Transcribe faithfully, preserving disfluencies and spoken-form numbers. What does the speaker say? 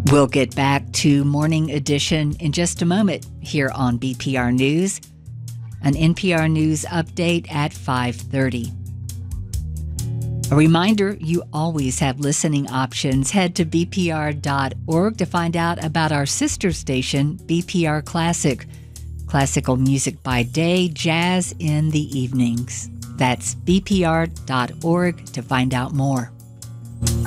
We'll get back to Morning Edition in just a moment here on B P R News, an N P R News update at five thirty. A reminder, you always have listening options. Head to b p r dot org to find out about our sister station, B P R Classic. Classical music by day, jazz in the evenings. That's b p r dot org to find out more.